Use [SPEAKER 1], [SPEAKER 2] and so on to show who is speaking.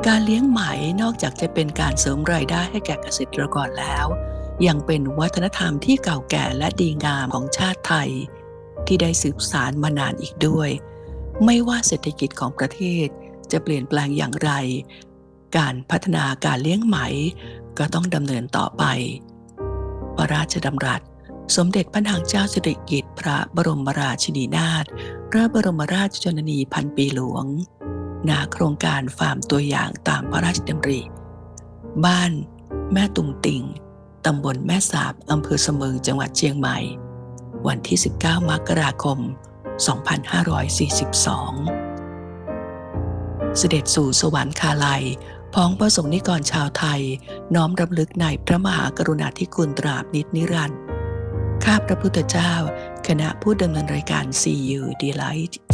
[SPEAKER 1] การเลี้ยงไหมนอกจากจะเป็นการเสริมรายได้ให้แก่เกษตรกรแล้วยังเป็นวัฒนธรรมที่เก่าแก่และดีงามของชาติไทยที่ได้สืบสานมานานอีกด้วยไม่ว่าเศรษฐกิจของประเทศจะเปลี่ยนแปลงอย่างไรการพัฒนาการเลี้ยงไหมก็ต้องดำเนินต่อไปพระราชดำรัสสมเด็จพระนางเจ้าสิริกิติ์พระบรมราชินีนาถพระบรมราชชนนีพันปีหลวงณโครงการฟาร์มตัวอย่างตามพระราชดำริบ้านแม่ตุงติ่งตำบลแม่สาบอำเภอเสมิงจังหวัดเชียงใหม่วันที่19 มกราคม 2542 เสด็จสู่สวรรคาลัยพ้องประสงค์นิกรชาวไทยน้อมรำลึกในพระมหากรุณาธิคุณตราบนิจนิรันดร์ข้าพระพุทธเจ้าคณะผู้ดำเนินรายการ CU Delight